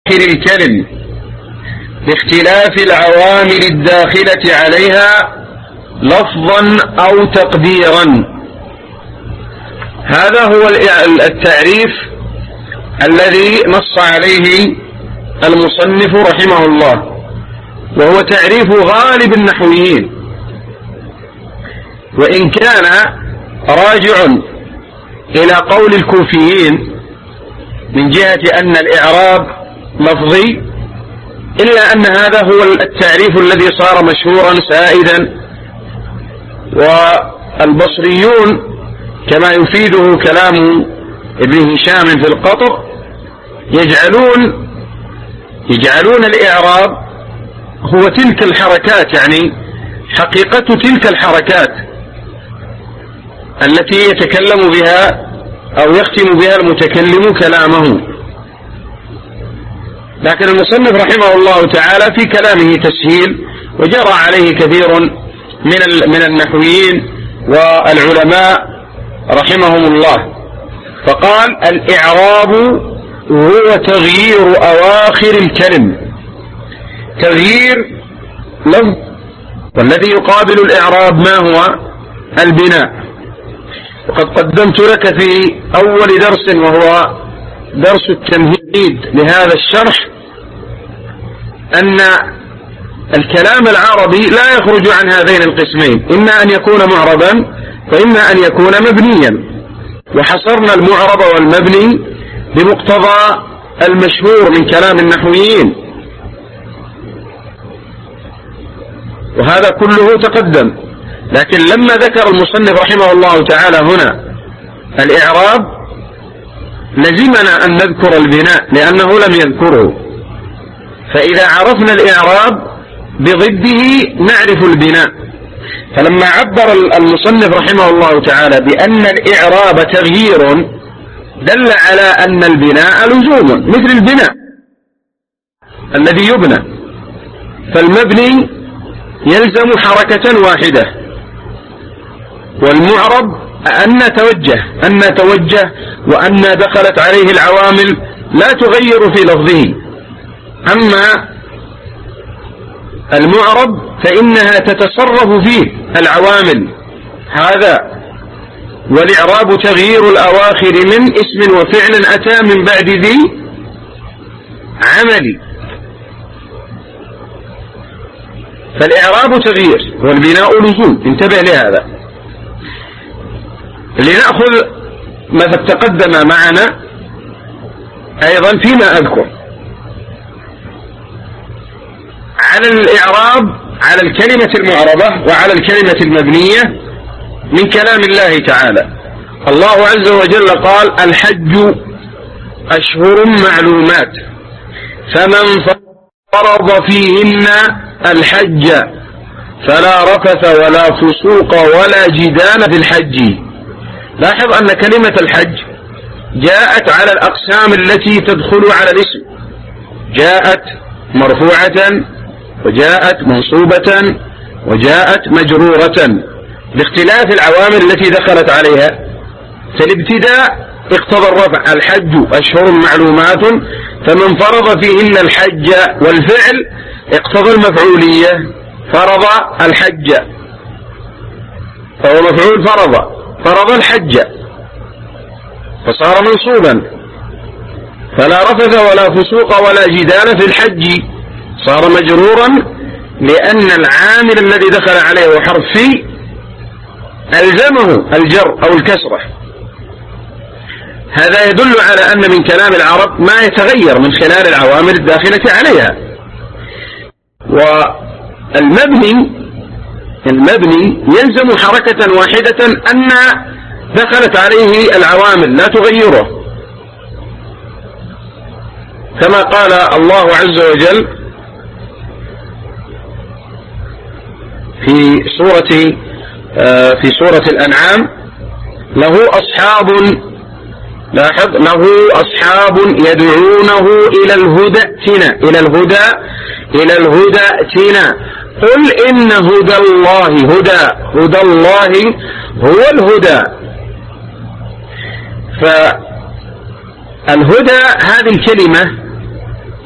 الكلم باختلاف العوامل الداخلة عليها لفظا أو تقديرا. هذا هو التعريف الذي نص عليه المصنف رحمه الله، وهو تعريف غالب النحويين، وإن كان راجع إلى قول الكوفيين من جهة أن الإعراب لفظي، إلا أن هذا هو التعريف الذي صار مشهورا سائدا. والبصريون كما يفيده كلام ابن هشام في القطر يجعلون الإعراب هو تلك الحركات، يعني حقيقة تلك الحركات التي يتكلم بها أو يختم بها المتكلم كلامه. لكن المصنف رحمه الله تعالى في كلامه تسهيل، وجرى عليه كثير من النحويين والعلماء رحمهم الله، فقال الإعراب هو تغيير أواخر الكلم، تغيير لفظ، والذي يقابل الإعراب ما هو؟ البناء. وقد قدمت لك في أول درس وهو درس التمهيد لهذا الشرح أن الكلام العربي لا يخرج عن هذين القسمين، إما أن يكون معربا وإما أن يكون مبنيا، وحصرنا المعرب والمبني بمقتضى المشهور من كلام النحويين، وهذا كله تقدم. لكن لما ذكر المصنف رحمه الله تعالى هنا الإعراب لزمنا أن نذكر البناء لأنه لم يذكره، فإذا عرفنا الإعراب بضده نعرف البناء. فلما عبر المصنف رحمه الله تعالى بأن الإعراب تغيير دل على أن البناء لزوم، مثل البناء الذي يبنى، فالمبني يلزم حركة واحدة، والمعرب أن توجه وأن دخلت عليه العوامل لا تغير في لفظه. أما المعرب فإنها تتصرف فيه العوامل، هذا. والإعراب تغيير الأواخر من اسم وفعل أتى من بعد ذي عمل، فالإعراب تغيير والبناء لزوم، انتبه لهذا. لنأخذ ما تقدم معنا أيضا فيما أذكر على الإعراب على الكلمة المعربة وعلى الكلمة المبنية من كلام الله تعالى. الله عز وجل قال الحج أشهر معلومات فمن فرض فيهن الحج فلا رفث ولا فسوق ولا جدال في الحج. لاحظ أن كلمة الحج جاءت على الأقسام التي تدخل على الاسم، جاءت مرفوعة وجاءت منصوبة وجاءت مجرورة باختلاف العوامل التي دخلت عليها. فالابتداء اقتضى الرفع، الحج أشهر معلومات فمن فرض فيهن الحج، والفعل اقتضى المفعولية، فرض الحج فهو مفعول فرض الحج فصار منصوبا. فلا رفث ولا فسوق ولا جدال في الحج صار مجرورا لأن العامل الذي دخل عليه حرف في ألزمه الجر أو الكسرة. هذا يدل على أن من كلام العرب ما يتغير من خلال العوامل الداخلة عليها. والمبني يلزم حركة واحدة أن دخلت عليه العوامل لا تغيره، كما قال الله عز وجل في سورة الأنعام له أصحاب، لاحظ، له أصحاب يدعونه إلى الهدى ائتنا قل إن هدى الله هو الهدى. فالهدى هذه الكلمة